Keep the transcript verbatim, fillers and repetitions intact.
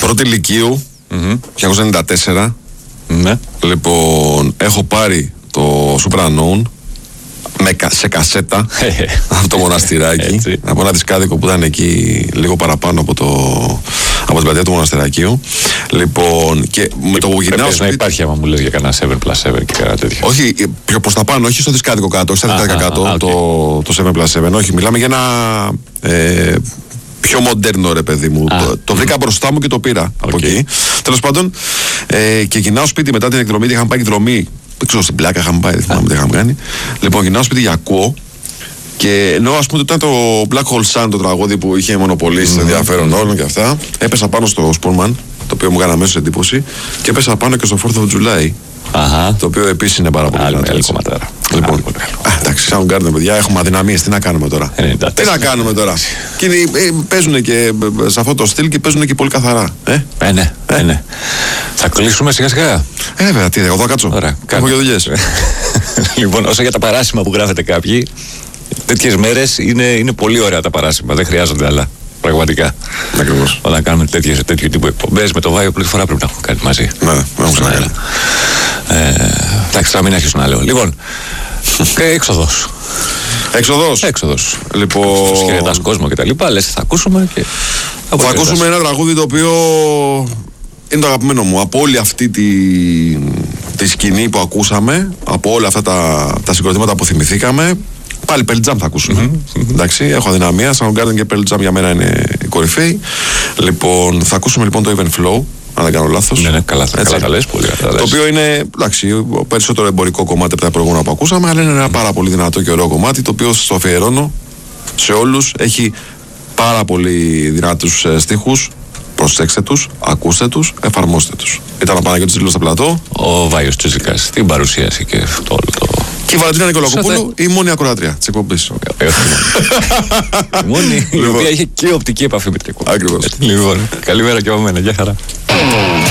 Πρώτη Λυκείου, Mm-hmm. χίλια εννιακόσια ενενήντα τέσσερα. Ναι. Λοιπόν, έχω πάρει το Super Unknown με, σε κασέτα από το μοναστηράκι. Από ένα δισκάδικο που ήταν εκεί λίγο παραπάνω από, το, από την πλατεία του μοναστερακίου. Λοιπόν, και με το που γυρνάω σπίτι. Να υπάρχει άμα μου λες για κανένα επτά πλας επτά και κανένα τέτοιο. Όχι, πιο προς τα πάνω, όχι στο δισκάδικο κάτω, όχι στα δισκάδικα κάτω, α, το, το επτά πλας επτά. Όχι, μιλάμε για ένα. Ε, πιο μοντέρνο, ρε παιδί μου. Α, το, το βρήκα μπροστά μου και το πήρα okay. από εκεί. Τέλος πάντων, ε, και γυρνάω σπίτι μετά την εκδρομή. Είχαμε πάει εκδρομή. Δεν ξέρω, στην Πλάκα είχαμε πάει, δεν θυμάμαι τι είχαμε κάνει. Λοιπόν, γυρνάω σπίτι για ακούω. Και ενώ ας πούμε ήταν το Black Hole Sun, το τραγούδι που είχε μονοπολίσει το ενδιαφέρον όλων και αυτά, έπεσα πάνω στο Sportman, το οποίο μου έκανε αμέσως εντύπωση, και έπεσα πάνω και στο fourth of July. Αχα. Το οποίο επίσης είναι πάρα πολύ δυνατό. Λοιπόν, α, εντάξει, Soundgarden, παιδιά, έχουμε αδυναμίες. Τι να κάνουμε τώρα. ενενήντα τέσσερα. Τι να κάνουμε τώρα. Και ε, παίζουν και σε αυτό το στυλ και παίζουν και πολύ καθαρά. Ε, ε ναι, ε, ναι. Θα κλείσουμε σιγά σιγά. Ε, βέβαια, τι, εγώ θα κάτσω. Ωραία, έχω και δουλειές. Λοιπόν, όσο για τα παράσημα που γράφετε κάποιοι, τέτοιες μέρες είναι, είναι πολύ ωραία τα παράσημα. Δεν χρειάζονται άλλα. Πραγματικά. Ακριβώς. Όταν κάνουμε τέτοιες, τέτοιο τύπου εκπομπές με το Βάιο, πρώτη φορά πρέπει να έχουμε κάτι μαζί. Ναι, δεν έχουμε ξανακάνει. Εντάξει, θα μην αρχίσω να λέω. Λοιπόν, έξοδος. Έξοδος. Έξοδος. Λοιπόν. Σκηνετάς κόσμο και τα λοιπά. Λες, θα ακούσουμε και. Θα ακούσουμε ένα τραγούδι το οποίο είναι το αγαπημένο μου. Από όλη αυτή τη, τη σκηνή που ακούσαμε, από όλα αυτά τα, τα συγκροτήματα που θυμηθήκαμε, πάλι Pearl Jam θα ακούσουμε. Mm-hmm. Εντάξει, έχω αδυναμία. Soundgarden και Pearl Jam για μένα είναι οι κορυφαίοι. Λοιπόν, θα ακούσουμε λοιπόν το Even Flow, αν δεν κάνω λάθος. Ναι, ναι, καλά, καλά τα λες, πολύ καλά. Το οποίο είναι, εντάξει, περισσότερο εμπορικό κομμάτι από τα προηγούμενα που ακούσαμε, αλλά είναι ένα πάρα πολύ δυνατό και ωραίο κομμάτι, το οποίο στο αφιερώνω σε όλους. Έχει πάρα πολύ δυνατούς στίχους. Προσέξτε τους, ακούστε τους, εφαρμόστε τους. Ήταν ο Παναγιώτης Ζήλος στο πλατό. Ο Βάιος Τσούτσικας την παρουσίαση και αυτό όλο το. Και η Βαλαντίνα Νικολακοπούλου, η μόνη ακροάτρια της εκπομπής. Η μόνη η οποία είχε και οπτική επαφή με την εκπομπή. Ακριβώς. Λοιπόν, καλημέρα και από μένα. Γεια χαρά.